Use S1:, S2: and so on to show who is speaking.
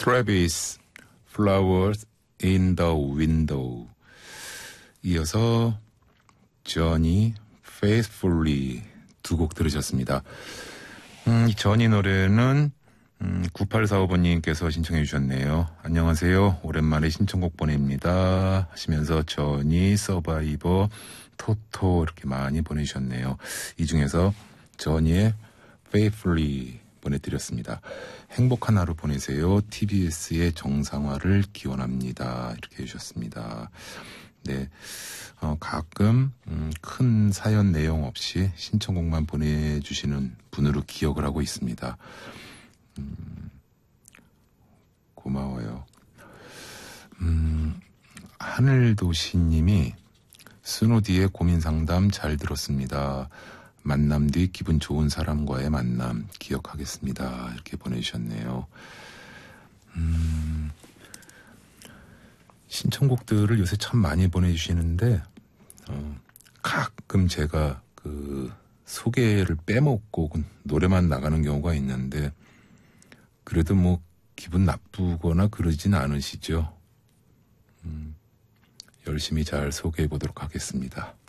S1: 트래비스 Flowers in the Window. 이어서 저니 Faithfully 두 곡 들으셨습니다. 이 저니 노래는 9845번님께서 신청해 주셨네요. 안녕하세요. 오랜만에 신청곡 보냅니다. 하시면서 저니, 서바이버, 토토 이렇게 많이 보내주셨네요. 이 중에서 저니의 Faithfully 보내드렸습니다. 행복한 하루 보내세요. TBS의 정상화를 기원합니다. 이렇게 해주셨습니다. 네, 가끔 큰 사연 내용 없이 신청곡만 보내주시는 분으로 기억을 하고 있습니다. 고마워요. 하늘도시님이 스노디의 고민상담 잘 들었습니다. 만남 뒤 기분 좋은 사람과의 만남 기억하겠습니다. 이렇게 보내주셨네요. 신청곡들을 요새 참 많이 보내주시는데 가끔 제가 그 소개를 빼먹고 노래만 나가는 경우가 있는데 그래도 뭐 기분 나쁘거나 그러진 않으시죠? 열심히 잘 소개해 보도록 하겠습니다.